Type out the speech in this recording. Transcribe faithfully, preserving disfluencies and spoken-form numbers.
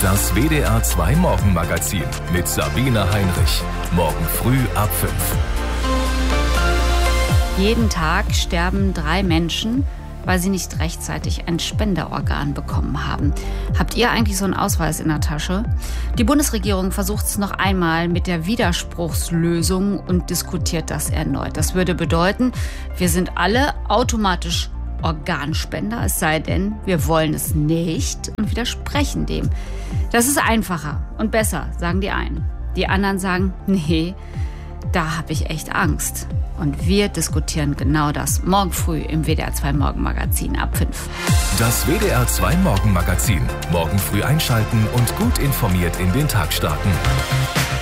Das W D R zwei Morgenmagazin mit Sabine Heinrich. Morgen früh ab fünf. Jeden Tag sterben drei Menschen, weil sie nicht rechtzeitig ein Spenderorgan bekommen haben. Habt ihr eigentlich so einen Ausweis in der Tasche? Die Bundesregierung versucht es noch einmal mit der Widerspruchslösung und diskutiert das erneut. Das würde bedeuten, wir sind alle automatisch Organspender, es sei denn, wir wollen es nicht und widersprechen dem. Das ist einfacher und besser, sagen die einen. Die anderen sagen, nee, da habe ich echt Angst. Und wir diskutieren genau das morgen früh im W D R zwei Morgenmagazin ab fünf. Das W D R zwei Morgenmagazin. Morgen früh einschalten und gut informiert in den Tag starten.